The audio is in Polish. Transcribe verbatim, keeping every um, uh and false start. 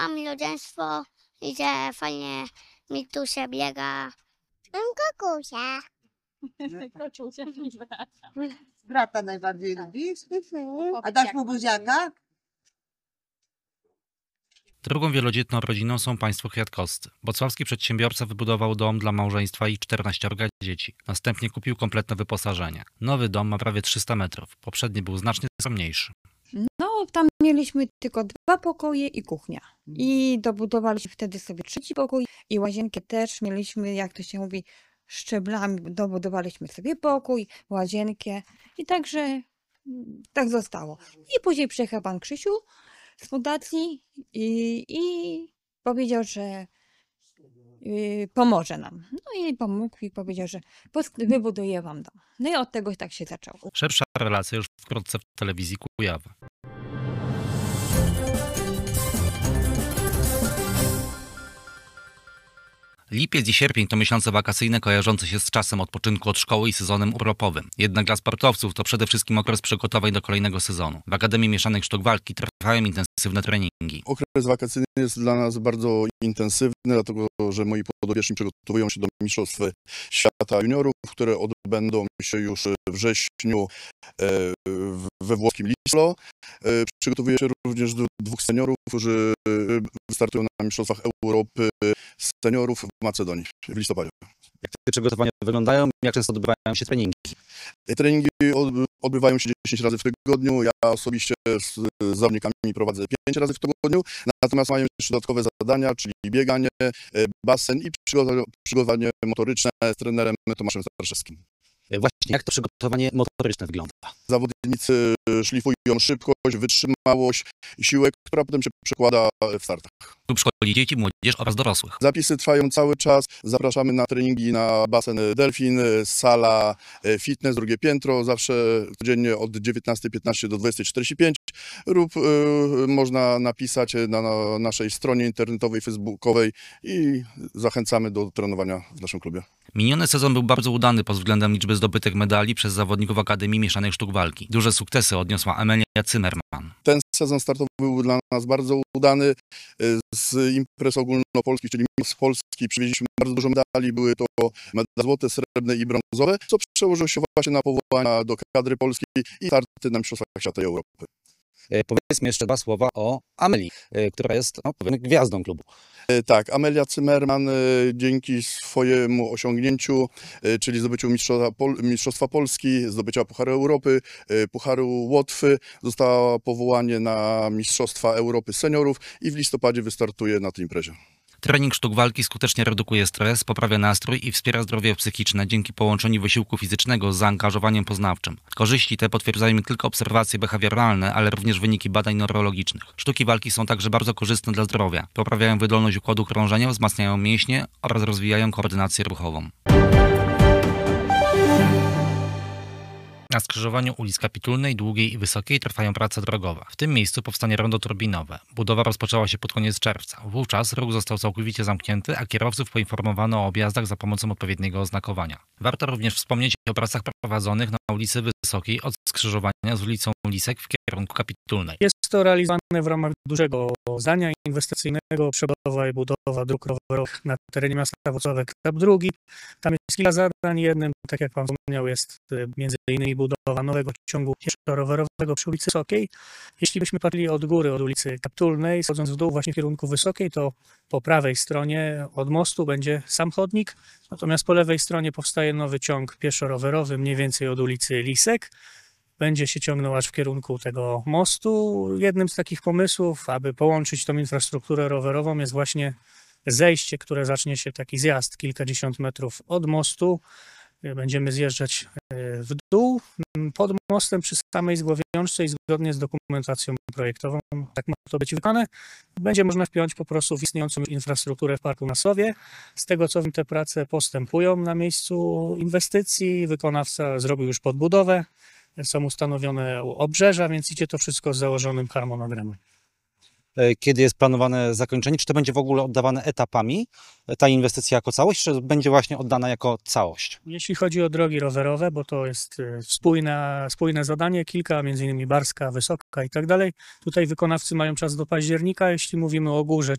Przypominało mi rodzeństwo i że fajnie mi tu się biega. Mam kokusia. Brata najbardziej lubisz? A dasz mu buziaka? Drugą wielodzietną rodziną są państwo kwiatkowscy. Włocławski przedsiębiorca wybudował dom dla małżeństwa i czternaściorga dzieci. Następnie kupił kompletne wyposażenie. Nowy dom ma prawie trzysta metrów. Poprzedni był znacznie mniejszy. No, tam mieliśmy tylko dwa pokoje i kuchnia. I dobudowaliśmy wtedy sobie trzeci pokój i łazienkę też mieliśmy, jak to się mówi, szczeblami. Dobudowaliśmy sobie pokój, łazienkę i także tak zostało. I później przyjechał pan Krzysiu z fundacji i, i powiedział, że y, pomoże nam. No i pomógł i powiedział, że wybuduję wam dom. No i od tego tak się zaczęło. Szersza relacja już wkrótce w telewizji Kujawy. Lipiec i sierpień to miesiące wakacyjne kojarzące się z czasem odpoczynku od szkoły i sezonem urlopowym. Jednak dla sportowców to przede wszystkim okres przygotowań do kolejnego sezonu. W Akademii Mieszanych Sztuk Walki trwają intensywne treningi. Okres wakacyjny jest dla nas bardzo intensywny, dlatego że moi podopieczni przygotowują się do Mistrzostw Świata Juniorów, które odbędą się już w wrześniu we włoskim Lislo. Przygotowuję się również do dwóch seniorów, którzy wystartują na Mistrzostwach Europy seniorów w Macedonii w listopadzie. Jak te przygotowania wyglądają? Jak często odbywają się treningi? Treningi odbywają się dziesięć razy w tygodniu. Ja osobiście z zawodnikami prowadzę pięć razy w tygodniu. Natomiast mają jeszcze dodatkowe zadania, czyli bieganie, basen i przygotowanie motoryczne z trenerem Tomaszem Starszewskim. Właśnie, jak to przygotowanie motoryczne wygląda? Zawodnicy szlifują szybkość, wytrzymałość i siłę, która potem się przekłada w startach. Klub szkoli dzieci, młodzież oraz dorosłych. Zapisy trwają cały czas. Zapraszamy na treningi na basen Delfin, sala fitness, drugie piętro, zawsze codziennie od dziewiętnastej piętnaście do dwudziestej czterdzieści pięć lub y, można napisać na, na naszej stronie internetowej, facebookowej i zachęcamy do trenowania w naszym klubie. Miniony sezon był bardzo udany pod względem liczby zdobytych medali przez zawodników Akademii Mieszanych Sztuk Walki. Duże sukcesy odniosła Amelia Zimmerman. Ten sezon startowy był dla nas bardzo udany. Z imprez ogólnopolskich, czyli z Polski, przywieźliśmy bardzo dużo medali. Były to medale złote, srebrne i brązowe, co przełożyło się właśnie na powołania do kadry polskiej i starty na Mistrzostwach Świata i Europy. Powiedzmy jeszcze dwa słowa o Amelii, która jest no, powiedzmy gwiazdą klubu. Tak, Amelia Zimmerman dzięki swojemu osiągnięciu, czyli zdobyciu Mistrzostwa, Pol Mistrzostwa Polski, zdobycia Pucharu Europy, Pucharu Łotwy, została powołanie na Mistrzostwa Europy Seniorów i w listopadzie wystartuje na tej imprezie. Trening sztuk walki skutecznie redukuje stres, poprawia nastrój i wspiera zdrowie psychiczne dzięki połączeniu wysiłku fizycznego z zaangażowaniem poznawczym. Korzyści te potwierdzają nie tylko obserwacje behawioralne, ale również wyniki badań neurologicznych. Sztuki walki są także bardzo korzystne dla zdrowia. Poprawiają wydolność układu krążenia, wzmacniają mięśnie oraz rozwijają koordynację ruchową. Na skrzyżowaniu ulic Kapitulnej, Długiej i Wysokiej trwają prace drogowe. W tym miejscu powstanie rondo turbinowe. Budowa rozpoczęła się pod koniec czerwca. Wówczas ruch został całkowicie zamknięty, a kierowców poinformowano o objazdach za pomocą odpowiedniego oznakowania. Warto również wspomnieć o pracach prowadzonych na ulicy Wysokiej od skrzyżowania z ulicą Lisek w kierunku Kapitulnej. Jest to realizowane w ramach dużego zadania inwestycyjnego, przebudowa i budowa dróg rowerowych na terenie miasta Włocławek, etap drugi. Tam jest kilka zadań. Jednym, tak jak pan wspomniał, jest między innymi budowa nowego ciągu pieszo-rowerowego przy ulicy Wysokiej. Jeśli byśmy patrzyli od góry, od ulicy Kapitulnej, schodząc w dół właśnie w kierunku Wysokiej, to po prawej stronie od mostu będzie sam chodnik, natomiast po lewej stronie powstaje nowy ciąg pieszo-rowerowy, mniej więcej od ulicy Lisek. Będzie się ciągnął aż w kierunku tego mostu. Jednym z takich pomysłów, aby połączyć tą infrastrukturę rowerową, jest właśnie zejście, które zacznie się taki zjazd kilkadziesiąt metrów od mostu. Będziemy zjeżdżać w dół. Pod mostem przy samej zgłowiączce i zgodnie z dokumentacją projektową, tak ma to być wykonane, będzie można wpiąć po prostu w istniejącą infrastrukturę w Parku Nasowie. Z tego co wiem, te prace postępują na miejscu inwestycji. Wykonawca zrobił już podbudowę. Są ustanowione obrzeża, więc idzie to wszystko z założonym harmonogramem. Kiedy jest planowane zakończenie? Czy to będzie w ogóle oddawane etapami, ta inwestycja jako całość, czy będzie właśnie oddana jako całość? Jeśli chodzi o drogi rowerowe, bo to jest spójne, spójne zadanie, kilka, między innymi Barska, Wysoka i tak dalej. Tutaj wykonawcy mają czas do października. Jeśli mówimy o górze,